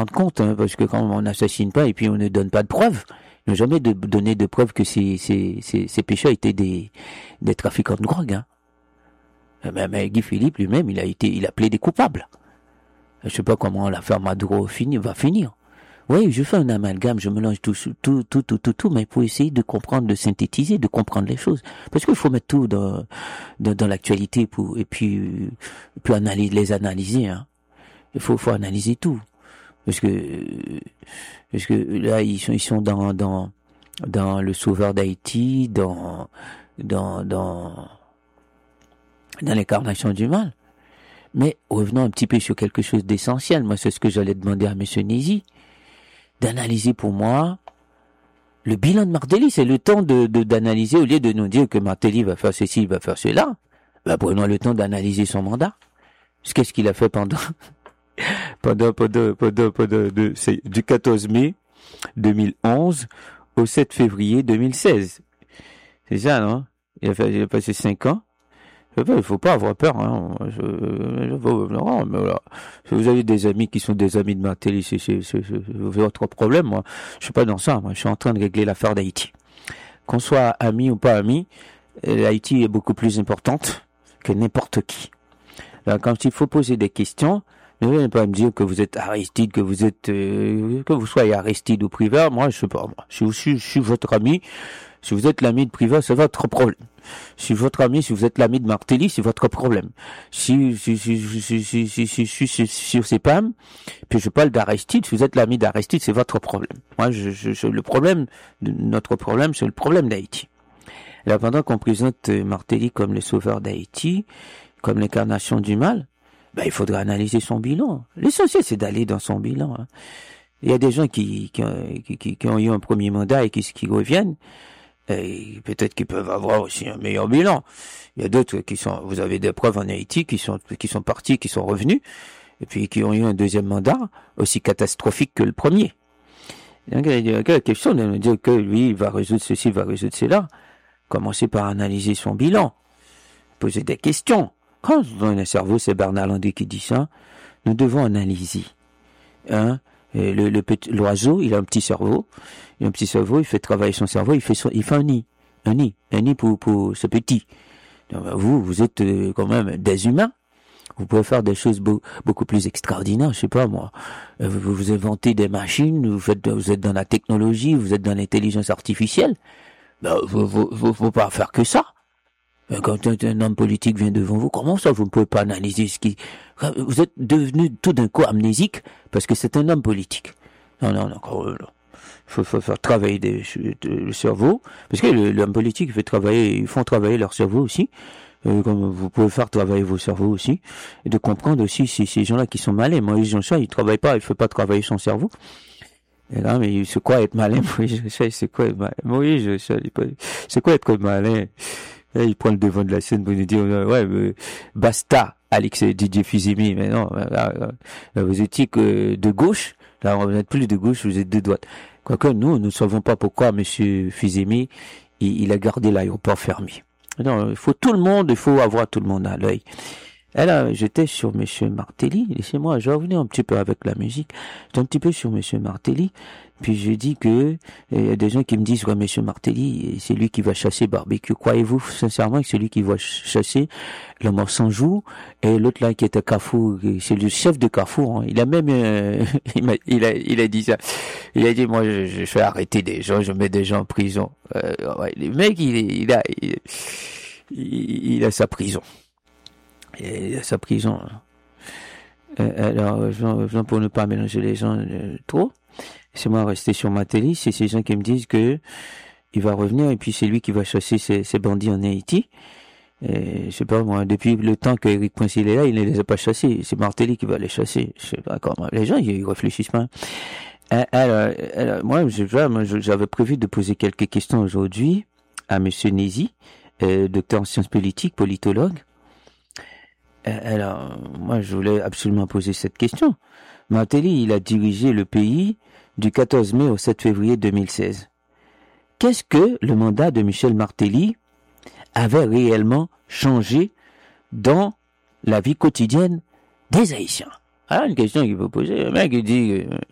rendre compte, hein, parce que quand on n'assassine pas et puis on ne donne pas de preuves, ils n'ont jamais donné de preuves que ces pécheurs étaient des trafiquants de drogue. Hein. Mais Guy Philippe lui-même, il a plaidé coupable. Je sais pas comment l'affaire Maduro va finir. Oui, je fais un amalgame, je mélange tout, mais pour essayer de comprendre, de synthétiser, de comprendre les choses. Parce qu'il faut mettre tout dans l'actualité et puis les analyser, hein. Il faut analyser tout. Parce que là, ils sont dans le sauveur d'Haïti, dans l'incarnation du mal. Mais revenons un petit peu sur quelque chose d'essentiel. Moi, c'est ce que j'allais demander à M. Nézi, d'analyser pour moi le bilan de Martelly. C'est le temps d'analyser, au lieu de nous dire que Martelly va faire ceci, il va faire cela. Ben, prenons le temps d'analyser son mandat. Qu'est-ce qu'il a fait pendant du 14 mai 2011 au 7 février 2016. C'est ça, non? Il a passé 5 ans. Il faut pas avoir peur, hein. Non, mais voilà. Si vous avez des amis qui sont des amis de Martelly, c'est votre problème, moi. Je suis pas dans ça, moi. Je suis en train de régler l'affaire d'Haïti. Qu'on soit amis ou pas amis, Haïti est beaucoup plus importante que n'importe qui. Alors, quand il faut poser des questions, ne venez pas me dire que vous êtes Aristide, que vous soyez Aristide ou Privat. Moi, je sais pas, moi. Si je suis votre ami, si vous êtes l'ami de Privat, c'est votre problème. Si votre ami, si vous êtes l'ami de Martelly, c'est votre problème. Si je suis sur ces PAM, puis je parle d'Aristide, si vous êtes l'ami d'Aristide, c'est votre problème. Moi, notre problème, c'est le problème d'Haïti. Là, pendant qu'on présente Martelly comme le sauveur d'Haïti, comme l'incarnation du mal, ben, il faudra analyser son bilan. L'essentiel, c'est d'aller dans son bilan, hein. Il y a des gens qui ont eu un premier mandat et qui reviennent. Et peut-être qu'ils peuvent avoir aussi un meilleur bilan. Il y a d'autres vous avez des preuves en Haïti qui sont partis, qui sont revenus, et puis qui ont eu un deuxième mandat aussi catastrophique que le premier. Donc, il y a la question de nous dire que lui, il va résoudre ceci, il va résoudre cela. Commencez par analyser son bilan. Poser des questions. Quand dans le cerveau, c'est Bernard Landé qui dit ça, nous devons analyser. Hein? L'oiseau, il a un petit cerveau. Il a un petit cerveau, il fait travailler son cerveau, il fait un nid. Un nid pour ce petit. Donc, vous êtes quand même des humains. Vous pouvez faire des choses beaucoup plus extraordinaires, je sais pas moi. Vous inventez des machines, vous êtes dans la technologie, vous êtes dans l'intelligence artificielle. Ben, faut pas faire que ça. Quand un homme politique vient devant vous, comment ça vous ne pouvez pas analyser vous êtes devenu tout d'un coup amnésique parce que c'est un homme politique. Non. Faut faire travailler le cerveau, parce que l'homme politique ils font travailler leur cerveau aussi. Comme vous pouvez faire travailler vos cerveaux aussi, et de comprendre aussi si ces gens-là qui sont malins. Moïse Jean-Charles, il travaille pas, il fait pas travailler son cerveau. Et là, mais c'est quoi être malin? Moïse Jean-Charles, c'est quoi être malin? Moïse Jean-Charles, c'est quoi être malin? Et il prend le devant de la scène pour nous dire, ouais, basta, Alex Didier Fizemi, mais non, vous étiez que de gauche, là, vous n'êtes plus de gauche, vous êtes de droite. Quoique, nous ne savons pas pourquoi monsieur Fizemi, il a gardé l'aéroport fermé. Non, il faut avoir tout le monde à l'œil. Et là, j'étais sur monsieur Martelly, laissez-moi, je vais revenir un petit peu avec la musique, j'étais un petit peu sur monsieur Martelly, puis j'ai dit que, il y a des gens qui me disent, ouais, monsieur Martelly, c'est lui qui va chasser Barbecue. Croyez-vous sincèrement que c'est lui qui va chasser le mort sans jour, et l'autre là qui est à Carrefour, c'est le chef de Carrefour, hein. Il a même, il a dit ça. Il a dit, moi, je fais arrêter des gens, je mets des gens en prison. Ouais, le mec, il a sa prison. Il a sa prison. Alors, pour ne pas mélanger les gens trop, c'est moi rester sur Martelly, c'est ces gens qui me disent que il va revenir et puis c'est lui qui va chasser ces bandits en Haïti. Et, je sais pas moi, depuis le temps que Éric Prince il est là, il ne les a pas chassés. C'est Martelly qui va les chasser. Je sais pas comment. Les gens, ils réfléchissent pas. Alors, moi, j'avais prévu de poser quelques questions aujourd'hui à monsieur Nézi, docteur en sciences politiques, politologue. Alors, moi, je voulais absolument poser cette question. Martelly, il a dirigé le pays du 14 mai au 7 février 2016. Qu'est-ce que le mandat de Michel Martelly avait réellement changé dans la vie quotidienne des Haïtiens? Alors, une question qu'il faut poser. Le mec, il dit,